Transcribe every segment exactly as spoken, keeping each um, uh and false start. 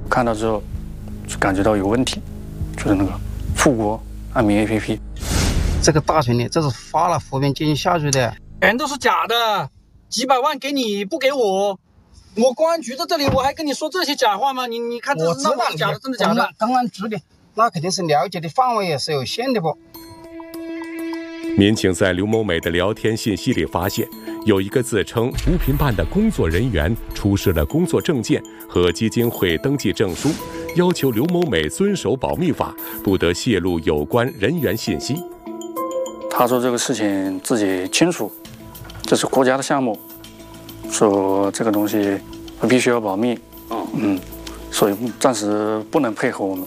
看到之后就感觉到有问题，就是那个富国安民 A P P。 这个大群里，这是发了扶贫基金下去的， 全都是假的，几百万给你不给我，我公安局在这里，我还跟你说这些假话吗？你你看这是那么假的，真的假的？ 公安局的那肯定是了解的范围也是有限的不？ 民警在刘某美的聊天信息里发现，有一个自称扶贫办的工作人员出示了工作证件和基金会登记证书，要求刘某美遵守保密法，不得泄露有关人员信息。 他说这个事情自己清楚，这是国家的项目，说这个东西必须要保密，嗯，所以暂时不能配合我们。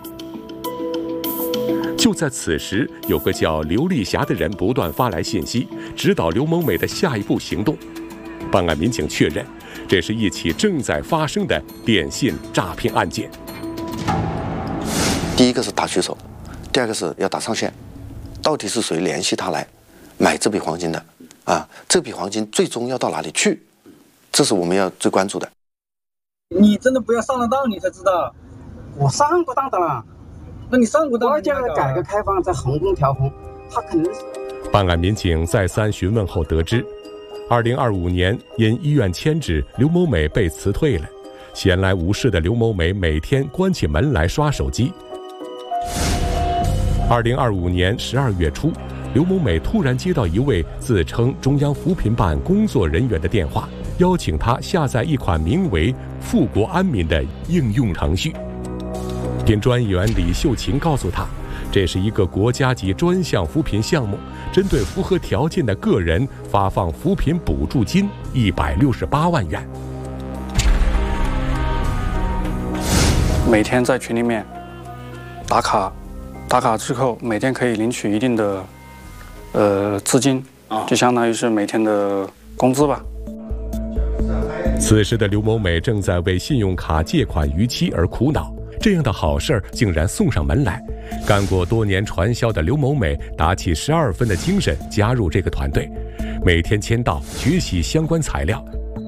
就在此时，有个叫刘丽霞的人不断发来信息，指导刘某美的下一步行动。办案民警确认，这是一起正在发生的电信诈骗案件。 第一个是打狙手，第二个是要打上线。到底是谁联系他来买这笔黄金的？啊，这笔黄金最终要到哪里去？这是我们要最关注的。 你真的不要上了当，你才知道。 我上过当的了。 那你上过当？ 国家的改革开放在横空调红，他肯定是。 办案民警再三询问后得知，二零二五年因医院迁址，刘某美被辞退了。闲来无事的刘某美每天关起门来刷手机。二零二五年十二月初，刘某美突然接到一位自称中央扶贫办工作人员的电话，邀请她下载一款名为“富国安民”的应用程序。扶贫专员李秀琴告诉她，这是一个国家级专项扶贫项目，针对符合条件的个人发放扶贫补助金一百六十八万元。 每天在群里面打卡。打卡之后，每天可以领取一定的呃资金，就相当于是每天的工资吧。 此时的刘某美正在为信用卡借款逾期而苦恼，这样的好事竟然送上门来。干过多年传销的刘某美打起十二分的精神加入这个团队，每天签到学习相关材料。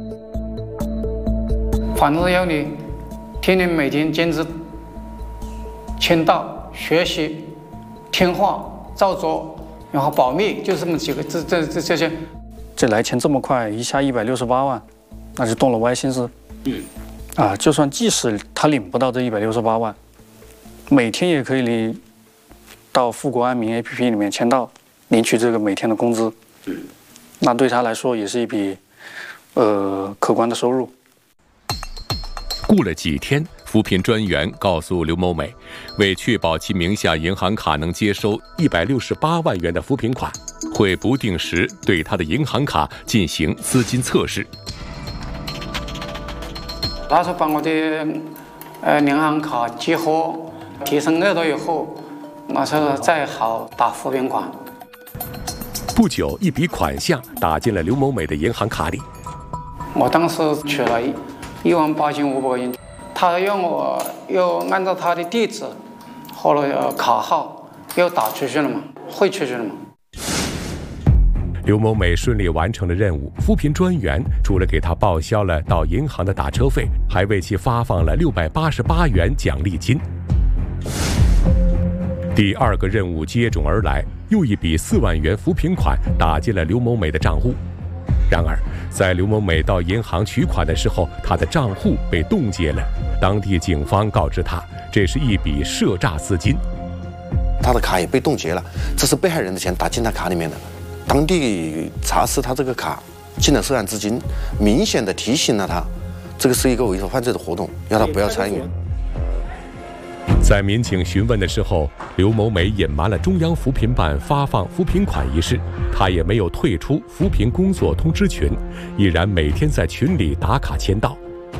反正要你天天每天坚持签到。学习、听话、照做，然后保密，就这么几个，这这这这些。 这来钱这么快，一下一百六十八万，那就动了歪心思。嗯，啊，就算即使他领不到这一百六十八万，每天也可以领到富国安民 A P P 里面签到，领取这个每天的工资。嗯，那对他来说也是一笔呃可观的收入。 过了几天，扶贫专员告诉刘某美，为确保其名下银行卡能接收一百六十八万元的扶贫款，会不定时对他的银行卡进行资金测试。 他说把我的呃银行卡激活，提升额度以后，那时候再好打扶贫款。 不久，一笔款项打进了刘某美的银行卡里。 我当时取了一。一万八千五百块钱，他让我又按照他的地址，后来卡号又打出去了嘛，汇出去了嘛。 刘某美顺利完成了任务，扶贫专员除了给他报销了到银行的打车费，还为其发放了六百八十八元奖励金。第二个任务接踵而来，又一笔四万元扶贫款打进了刘某美的账户。然而，在刘某美到银行取款的时候，她的账户被冻结了。当地警方告知她，这是一笔涉诈资金。 她的卡也被冻结了，这是被害人的钱打进她卡里面的。当地查实她这个卡进了涉案资金，明显的提醒了她，这个是一个违法犯罪的活动，要她不要参与。 在民警询问的时候，刘某美隐瞒了中央扶贫办发放扶贫款一事，她也没有退出扶贫工作通知群，依然每天在群里打卡签到。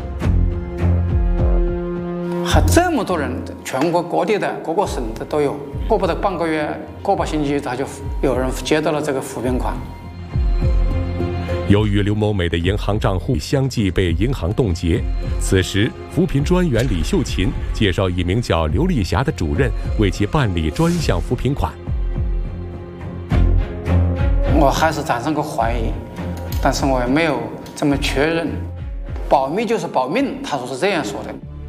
还这么多人，全国各地的各个省的都有，过不得半个月、个把星期，他就有人接到了这个扶贫款。 由于刘某美的银行账户相继被银行冻结，此时扶贫专员李秀琴介绍一名叫刘丽霞的主任为其办理专项扶贫款。 我还是产生个怀疑，但是我也没有这么确认。保密就是保命，他说是这样说的。